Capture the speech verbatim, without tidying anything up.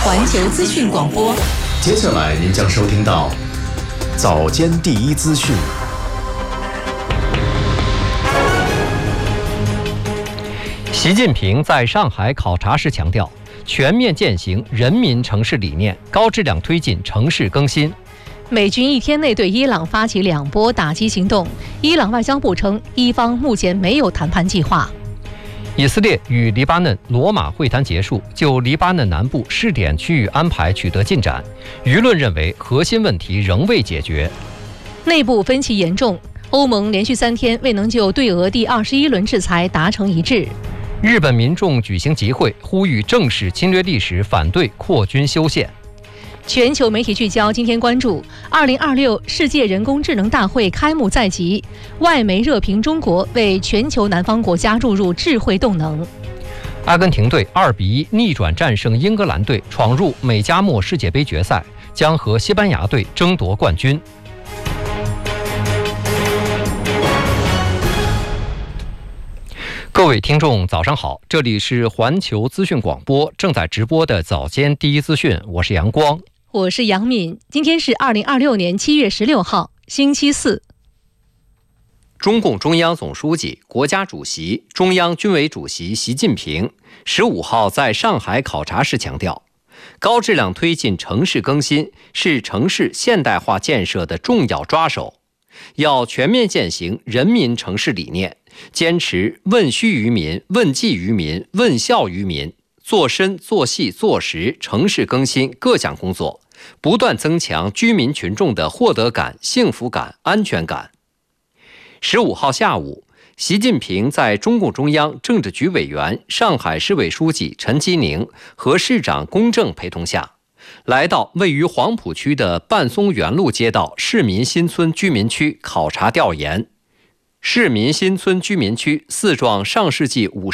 环球资讯广播。 接下来您将收听到早间第一资讯。 习近平在上海考察时强调，全面践行人民城市理念，高质量推进城市更新。 美军一天内对伊朗发起两波打击行动，伊朗外交部称，伊方目前没有谈判计划。 以色列与黎巴嫩罗马会谈结束，就黎巴嫩南部试点区域安排取得进展，舆论认为核心问题仍未解决。 内部分歧严重，欧盟连续三天未能就对俄第二十一轮制裁达成一致。 日本民众举行集会，呼吁正视侵略历史，反对扩军修宪。 全球媒体聚焦，今天关注二零二六世界人工智能大会开幕在即，外媒热评中国为全球南方国家注入智慧动能。 阿根廷队二比一逆转战胜英格兰队，闯入美加墨世界杯决赛，将和西班牙队争夺冠军。各位听众早上好，这里是环球资讯广播正在直播的早间第一资讯，我是阳光， 我是杨敏。今天是二零二六年七月十六号，星期四。 中共中央总书记、国家主席、中央军委主席习近平十五号在上海考察时强调，高质量推进城市更新是城市现代化建设的重要抓手，要全面践行人民城市理念，坚持问需于民、问计于民、问效于民，做深做细做实城市更新各项工作，不断增强居民群众的获得感、幸福感、安全感。十五号下午，习近平在中共中央政治局委员、上海市委书记陈吉宁和市长龚正陪同下，来到位于黄浦区的半松园路街道市民新村居民区考察调研。市民新村居民区四幢上世纪五